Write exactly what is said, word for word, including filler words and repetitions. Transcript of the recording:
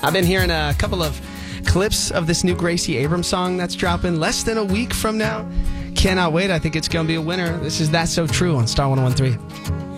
I've been hearing a couple of clips of this new Gracie Abrams song that's dropping less than a week from now. Cannot wait. I think it's going to be a winner. This is That's So True on Star one oh one three.